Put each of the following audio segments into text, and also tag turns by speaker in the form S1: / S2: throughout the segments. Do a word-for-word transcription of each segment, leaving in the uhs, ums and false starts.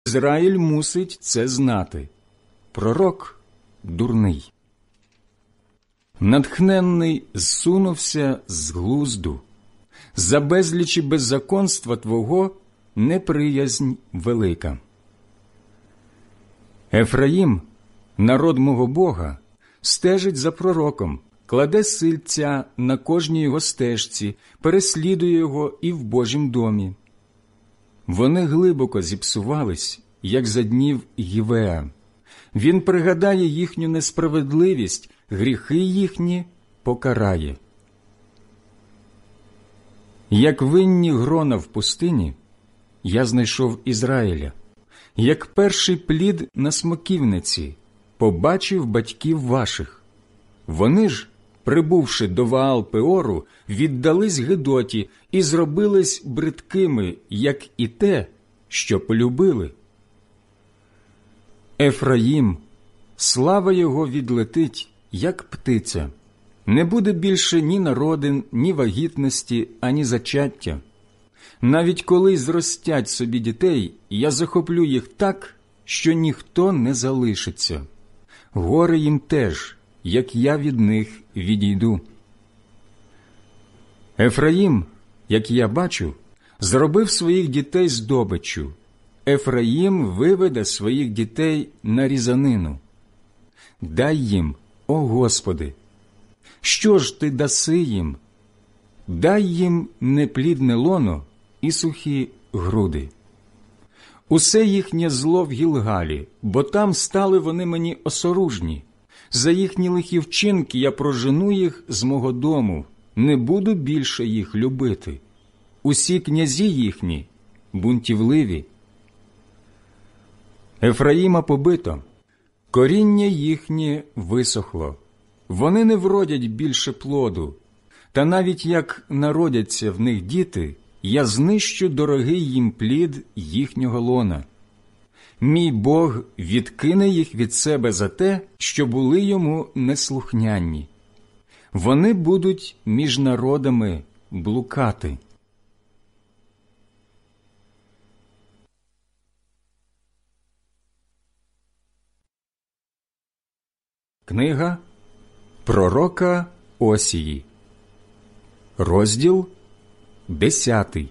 S1: Ізраїль мусить це знати. Пророк дурний. Натхненний зсунувся з глузду. За безлічі беззаконства твого неприязнь велика. Ефраїм, народ мого Бога, стежить за пророком, кладе сильця на кожній його стежці, переслідує його і в Божім домі. Вони глибоко зіпсувались, як за днів Гівеа. Він пригадає їхню несправедливість, гріхи їхні покарає. Як винні грона в пустині, я знайшов Ізраїля. Як перший плід на смоківниці, побачив батьків ваших. Вони ж, прибувши до Ваал-Пеору, віддались Гедоті і зробились бридкими, як і те, що полюбили. Ефраїм, слава його відлетить, як птиця. Не буде більше ні народин, ні вагітності, ані зачаття. Навіть коли зростять собі дітей, я захоплю їх так, що ніхто не залишиться. Горе їм теж, як я від них відійду. Ефраїм, як я бачу, зробив своїх дітей здобиччю. Ефраїм виведе своїх дітей на різанину. Дай їм, о Господи! Що ж ти даси їм? Дай їм неплідне лоно і сухі груди. Усе їхнє зло в Гілгалі, бо там стали вони мені осоружні. За їхні лихі вчинки я прожену їх з мого дому, не буду більше їх любити. Усі князі їхні бунтівливі. Ефраїма побито, коріння їхнє висохло. Вони не вродять більше плоду, та навіть як народяться в них діти, я знищу дорогий їм плід їхнього лона. Мій Бог відкине їх від себе за те, що були йому неслухняні. Вони будуть між народами блукати. Книга пророка Осії, розділ десятий.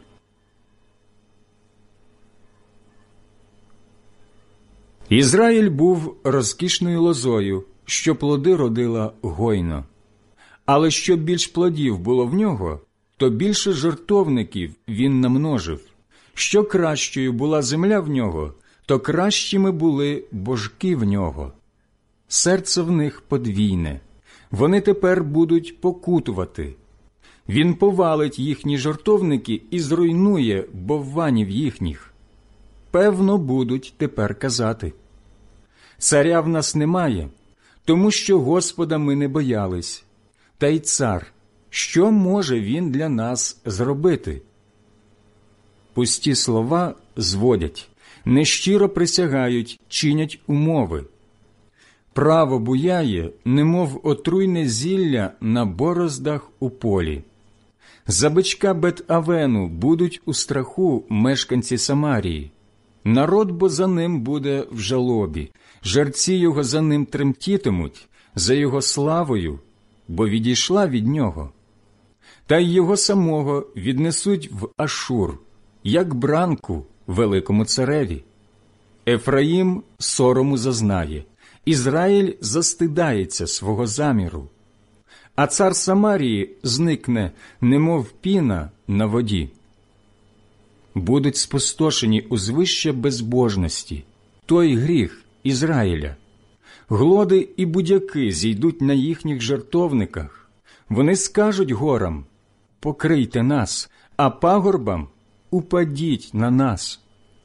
S1: Ізраїль був розкішною лозою, що плоди родила гойно. Але що більш плодів було в нього, то більше жертовників він намножив. Що кращою була земля в нього, то кращими були божки в нього. Серце в них подвійне, вони тепер будуть покутувати. Він повалить їхні жертовники і зруйнує бовванів їхніх. Певно, будуть тепер казати: царя в нас немає, тому що Господа ми не боялись. Та й цар, що може він для нас зробити? Пусті слова зводять, нещиро присягають, чинять умови. Право буяє, немов отруйне зілля на бороздах у полі. За бичка Бет-Авену будуть у страху мешканці Самарії. Народ бо за ним буде в жалобі, жерці його за ним тремтітимуть, за його славою, бо відійшла від нього. Та й його самого віднесуть в Ашур, як бранку великому цареві. Ефраїм сорому зазнає, Ізраїль застидається свого заміру. А цар Самарії зникне, немов піна на воді. Будуть спустошені узвища безбожності, той гріх Ізраїля. Глоди і будяки зійдуть на їхніх жертовниках. Вони скажуть горам: покрийте нас, а пагорбам упадіть на нас.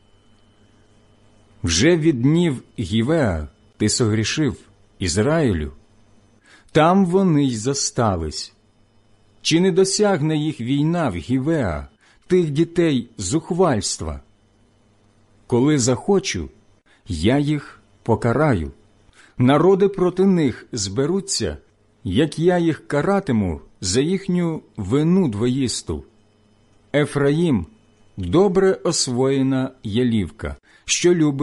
S1: Вже від днів Гівеа ти согрішив, Ізраїлю. Там вони й зостались. Чи не досягне їх війна в Гівеа, тих дітей зухвальства? Коли захочу, я їх покараю. Народи проти них зберуться, як я їх каратиму за їхню вину двоїсту. Ефраїм, добре освоєна ялівка, що любить